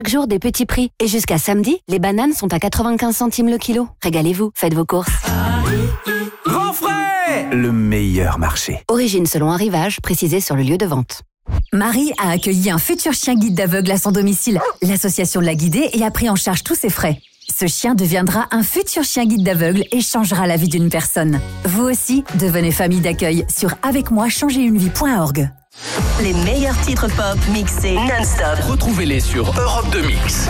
Chaque jour, des petits prix. Et jusqu'à samedi, les bananes sont à 95 centimes le kilo. Régalez-vous, faites vos courses. Grand frais, le meilleur marché. Origine selon arrivage, précisé sur le lieu de vente. Marie a accueilli un futur chien guide d'aveugle à son domicile. L'association l'a guidé et a pris en charge tous ses frais. Ce chien deviendra un futur chien guide d'aveugle et changera la vie d'une personne. Vous aussi, devenez famille d'accueil sur avecmoi-changerunevie.org. Les meilleurs titres pop mixés non-stop. Retrouvez-les sur Europe 2 Mix.